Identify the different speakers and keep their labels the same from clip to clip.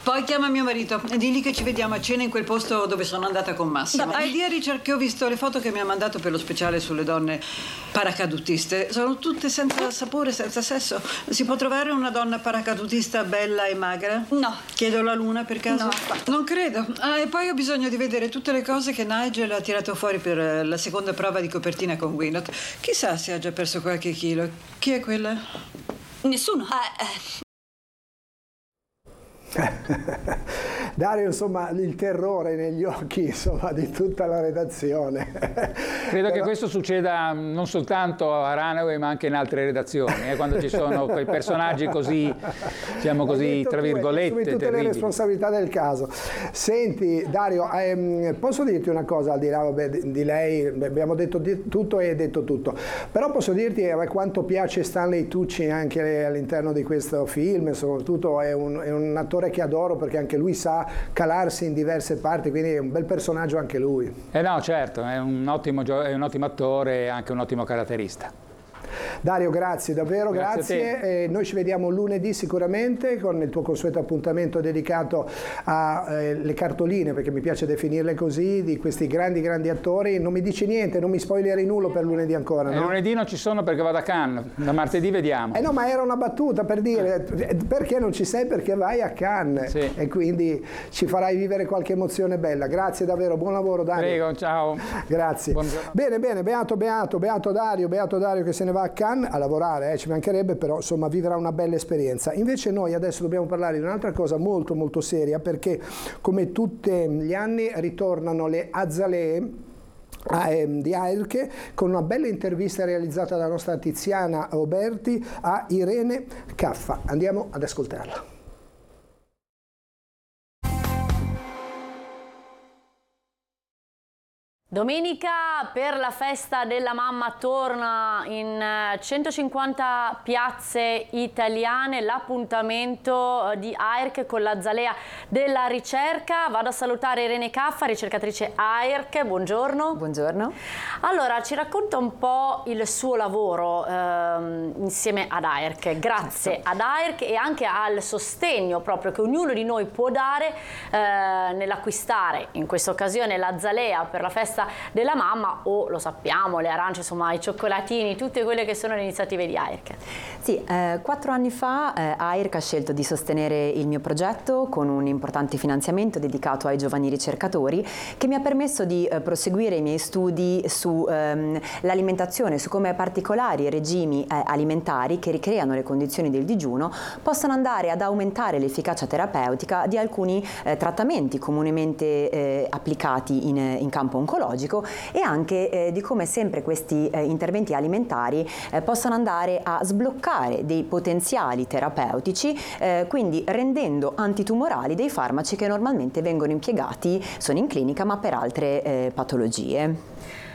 Speaker 1: Poi chiama mio marito e digli che ci vediamo a cena in quel posto dove sono andata con Massimo. Idea Richard, che ho visto le foto che mi ha mandato per lo speciale sulle donne paracadutiste. Sono tutte senza sapore, senza sesso. Si può trovare una donna paracadutista bella e magra?
Speaker 2: No.
Speaker 1: Chiedo la Luna per caso?
Speaker 2: No.
Speaker 1: Non credo. E poi ho bisogno di vedere tutte le cose che Nigel ha tirato fuori per la seconda prova di copertina con Gwyneth. Chissà se ha già perso qualche chilo. Chi è quella?
Speaker 2: Nessuno.
Speaker 3: Dario, insomma, il terrore negli occhi, insomma, di tutta la redazione.
Speaker 4: Credo che questo succeda non soltanto a Runaway, ma anche in altre redazioni, quando ci sono quei personaggi così, diciamo così, tra virgolette,
Speaker 3: tutte
Speaker 4: terribili.
Speaker 3: Le responsabilità del caso. Senti, Dario, posso dirti una cosa, al di là di lei, abbiamo detto tutto e detto tutto, però posso dirti quanto piace Stanley Tucci anche all'interno di questo film, soprattutto è un attore che adoro, perché anche lui sa calarsi in diverse parti, quindi è un bel personaggio anche lui.
Speaker 4: No, certo, è un ottimo attore e anche un ottimo caratterista.
Speaker 3: Dario, grazie, davvero grazie. Noi ci vediamo lunedì sicuramente con il tuo consueto appuntamento dedicato alle cartoline, perché mi piace definirle così, di questi grandi attori. Non mi dici niente, non mi spoileri nulla per lunedì ancora, no?
Speaker 4: Lunedì non ci sono perché vado a Cannes, da martedì vediamo.
Speaker 3: No, ma era una battuta per dire perché non ci sei, perché vai a Cannes,
Speaker 4: sì.
Speaker 3: E quindi ci farai vivere qualche emozione bella. Grazie davvero, buon lavoro Dario.
Speaker 4: Prego, ciao.
Speaker 3: Grazie.
Speaker 4: Buongiorno.
Speaker 3: Bene, beato Dario che se ne va a Cannes a lavorare, ci mancherebbe, però insomma vivrà una bella esperienza. Invece noi adesso dobbiamo parlare di un'altra cosa molto seria, perché come tutti gli anni ritornano le Azalee di AIRC con una bella intervista realizzata dalla nostra Tiziana Oberti a Irene Caffa. Andiamo ad ascoltarla.
Speaker 5: Domenica per la festa della mamma torna in 150 piazze italiane l'appuntamento di AIRC con l'Azalea della ricerca. Vado a salutare Irene Caffa, ricercatrice AIRC, buongiorno.
Speaker 6: Buongiorno.
Speaker 5: Allora, ci racconta un po' il suo lavoro insieme ad AIRC, grazie ad AIRC e anche al sostegno proprio che ognuno di noi può dare nell'acquistare in questa occasione l'Azalea per la festa della mamma, o lo sappiamo, le arance, insomma i cioccolatini, tutte quelle che sono le iniziative di AIRC.
Speaker 6: Sì, 4 anni fa AIRC ha scelto di sostenere il mio progetto con un importante finanziamento dedicato ai giovani ricercatori, che mi ha permesso di proseguire i miei studi su l'alimentazione, su come particolari regimi alimentari che ricreano le condizioni del digiuno possano andare ad aumentare l'efficacia terapeutica di alcuni trattamenti comunemente applicati in campo oncologico, e anche di come sempre questi interventi alimentari possano andare a sbloccare dei potenziali terapeutici, quindi rendendo antitumorali dei farmaci che normalmente vengono impiegati, sono in clinica, ma per altre patologie.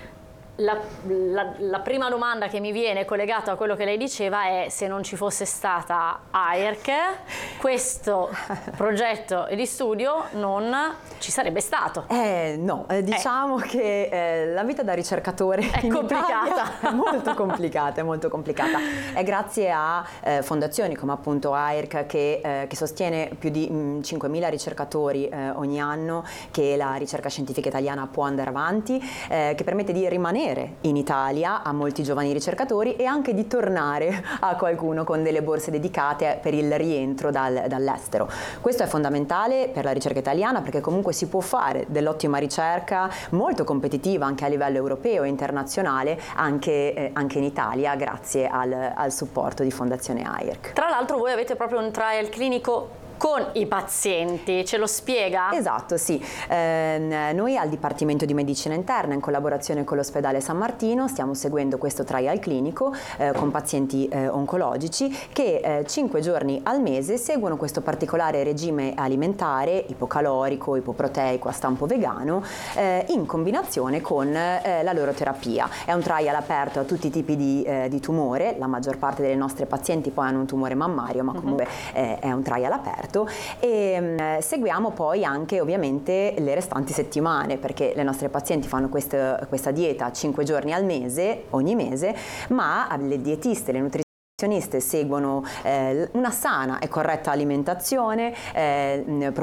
Speaker 5: La prima domanda che mi viene collegata a quello che lei diceva è: se non ci fosse stata AIRC, questo progetto di studio non ci sarebbe stato.
Speaker 6: No, diciamo che la vita da ricercatore
Speaker 5: è complicata.
Speaker 6: È molto complicata. È grazie a fondazioni come appunto AIRC che sostiene più di 5.000 ricercatori ogni anno, che la ricerca scientifica italiana può andare avanti, che permette di rimanere in Italia a molti giovani ricercatori e anche di tornare a qualcuno con delle borse dedicate per il rientro dall'estero. Questo è fondamentale per la ricerca italiana, perché comunque si può fare dell'ottima ricerca molto competitiva anche a livello europeo e internazionale anche in Italia, grazie al supporto di Fondazione AIRC.
Speaker 5: Tra l'altro voi avete proprio un trial clinico con i pazienti, ce lo spiega?
Speaker 6: Esatto, sì. Noi al Dipartimento di Medicina Interna, in collaborazione con l'ospedale San Martino, stiamo seguendo questo trial clinico con pazienti oncologici che 5 giorni al mese seguono questo particolare regime alimentare ipocalorico, ipoproteico a stampo vegano in combinazione con la loro terapia. È un trial aperto a tutti i tipi di tumore, la maggior parte delle nostre pazienti poi hanno un tumore mammario, ma comunque è un trial aperto. E seguiamo poi anche ovviamente le restanti settimane, perché le nostre pazienti fanno questa dieta 5 giorni al mese, ogni mese, ma le dietiste, le nutrizioniste seguono una sana e corretta alimentazione,